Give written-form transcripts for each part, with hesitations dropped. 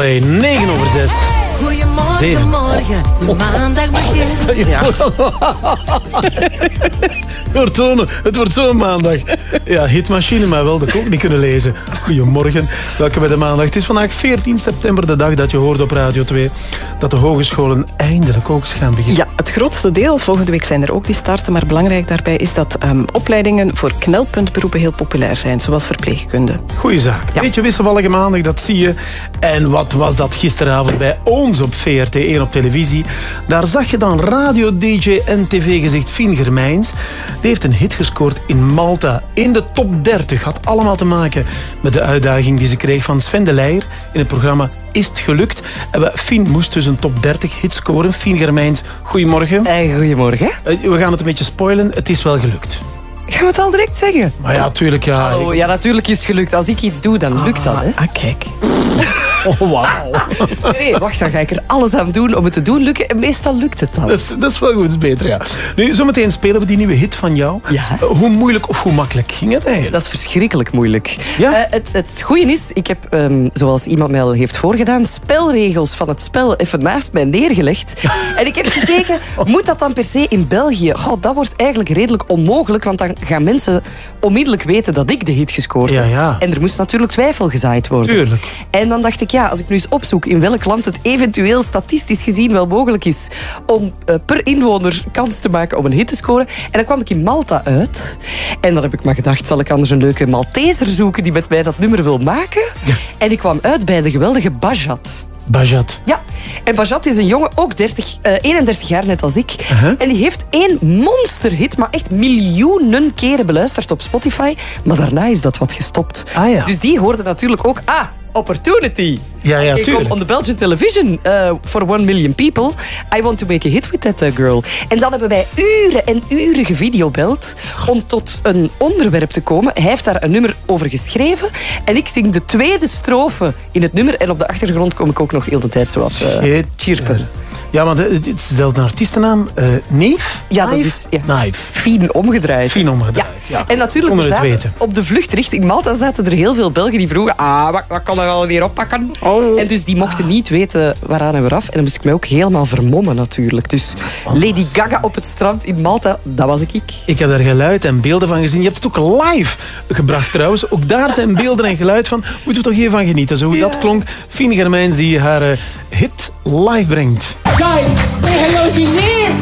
Allee, 9:06. Goedemorgen, 7. morgen. Maandag begint. Ja. Het wordt zo'n maandag. Ja, hitmachine, maar wel de kop niet kunnen lezen. Goedemorgen, welkom bij de maandag. Het is vandaag 14 september, de dag dat je hoort op Radio 2... dat de hogescholen eindelijk ook eens gaan beginnen. Ja, het grootste deel. Volgende week zijn er ook die starten. Maar belangrijk daarbij is dat opleidingen voor knelpuntberoepen heel populair zijn. Zoals verpleegkunde. Goeie zaak. Ja. Beetje wisselvallige maandag, dat zie je. En wat was dat gisteravond bij ons op VRT1 op televisie? Daar zag je dan radio-dj en tv-gezicht Fien Germijns. Die heeft een hit gescoord in Malta. In de top 30. Had allemaal te maken met de uitdaging die ze kreeg van Sven de Leijer in het programma Is het gelukt? En Fien moest dus een top 30 hit scoren. Fien Germijns, goedemorgen. Goedemorgen. We gaan het een beetje spoilen. Het is wel gelukt. Gaan we het al direct zeggen? Maar ja, tuurlijk, ja. Hallo, ja, natuurlijk is het gelukt. Als ik iets doe, dan lukt dat. Hè? Ah, kijk. Oh, wauw. Nee, wacht, dan ga ik er alles aan doen om het te doen lukken. En meestal lukt het dan. Dat is wel goed, dat is beter, ja. Nu, zometeen spelen we die nieuwe hit van jou. Ja. Hoe moeilijk of hoe makkelijk ging het eigenlijk? Dat is verschrikkelijk moeilijk. Ja? Het goede is, ik heb, zoals iemand mij al heeft voorgedaan, spelregels van het spel even naast mij neergelegd. En ik heb gekeken, moet dat dan per se in België? Goh, dat wordt eigenlijk redelijk onmogelijk, want dan gaan mensen onmiddellijk weten dat ik de hit gescoord heb. Ja. En er moest natuurlijk twijfel gezaaid worden. Tuurlijk. En dan dacht ik, ja, als ik nu eens opzoek in welk land het eventueel statistisch gezien wel mogelijk is om per inwoner kans te maken om een hit te scoren. En dan kwam ik in Malta uit. En dan heb ik maar gedacht, zal ik anders een leuke Malteser zoeken die met mij dat nummer wil maken? Ja. En ik kwam uit bij de geweldige Bajat. Bajat. Ja, en Bajat is een jongen, ook 31 jaar net als ik. En die heeft één monsterhit, maar echt miljoenen keren beluisterd op Spotify. Maar daarna is dat wat gestopt. Ah, ja. Dus die hoorde natuurlijk ook, opportunity. Ja, Ik tuurlijk. kom on the Belgian television for 1 million people. I want to make a hit with that girl. En dan hebben wij uren en uren gevideobeld om tot een onderwerp te komen. Hij heeft daar een nummer over geschreven. En ik zing de tweede strofe in het nummer. En op de achtergrond kom ik ook nog heel de tijd zo wat chirpen. Ja, want het is dezelfde artiestennaam. Neef? Ja, dat is... Ja. Knife. Fien omgedraaid. Fien omgedraaid, ja. En natuurlijk, Konden er het zaten, op de vlucht richting Malta zaten er heel veel Belgen die vroegen, wat kan er alweer oppakken? Oh. En dus die mochten niet weten waaraan en waaraf. En dan moest ik mij ook helemaal vermommen natuurlijk. Dus Lady Gaga op het strand in Malta, dat was ik. Ik heb daar geluid en beelden van gezien. Je hebt het ook live gebracht trouwens. Ook daar zijn beelden en geluid van. Moeten we toch even van genieten. Zo hoe dat klonk. Fien Germijns die haar hit live brengt. Guys, say hello to Neil!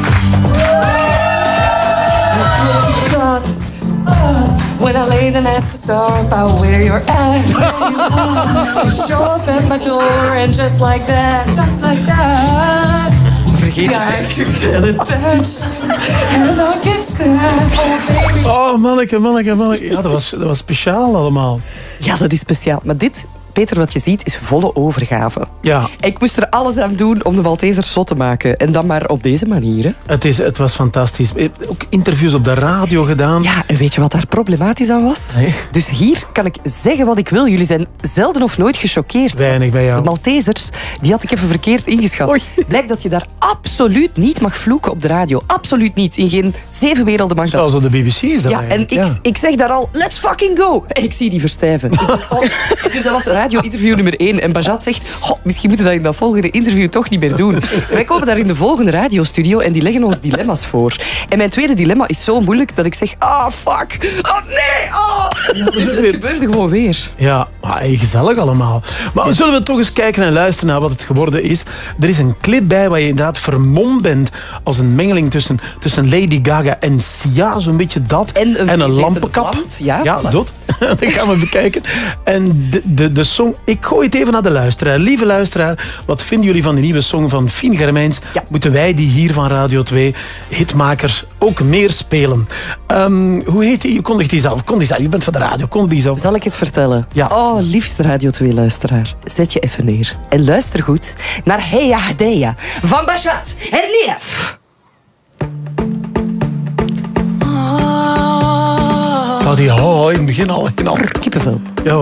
When I lay the nest to start about where you're at. You show up at my door and just like that. Just like that. Vergeet Guys, get attached. And I get sad. Oh, manneke. Ja, dat was speciaal allemaal. Ja, dat is speciaal. Maar dit, Peter, wat je ziet, is volle overgave. Ja. Ik moest er alles aan doen om de Maltesers zot te maken. En dan maar op deze manier. Hè. Het was fantastisch. Je hebt ook interviews op de radio gedaan. Ja, en weet je wat daar problematisch aan was? Nee. Dus hier kan ik zeggen wat ik wil. Jullie zijn zelden of nooit gechoqueerd. Weinig bij jou. De Maltesers, die had ik even verkeerd ingeschat. Oei. Blijkt dat je daar absoluut niet mag vloeken op de radio. Absoluut niet. In geen 7 werelden mag dat. Zoals op de BBC is dat Ja, en eigenlijk. ik zeg daar al, let's fucking go. En ik zie die verstijven. Dus dat was radio-interview nummer 1. En Bajat zegt, misschien moeten we dat in dat volgende interview toch niet meer doen. En wij komen daar in de volgende radiostudio en die leggen ons dilemma's voor. En mijn tweede dilemma is zo moeilijk dat ik zeg, fuck. Oh, nee. Dus het gebeurde gewoon weer. Ja, maar gezellig allemaal. Maar zullen we toch eens kijken en luisteren naar wat het geworden is? Er is een clip bij waar je inderdaad vermomd bent als een mengeling tussen Lady Gaga en Sia, zo'n beetje dat. En een lampenkap. plant, ja, voilà. dat. Dat gaan we bekijken. En de song, ik gooi het even naar de luisteraar. Lieve luisteraar, wat vinden jullie van de nieuwe song van Fien Germijns? Ja. Moeten wij die hier van Radio 2, hitmakers, ook meer spelen? Hoe heet die? Kondig die zelf. Je bent van de radio. Kondig die zelf. Zal ik het vertellen? Ja. Oh, liefste Radio 2-luisteraar. Zet je even neer. En luister goed naar Heya Hadeya van Bajat en Neef. Die in het begin al. Kippenvel. Ja,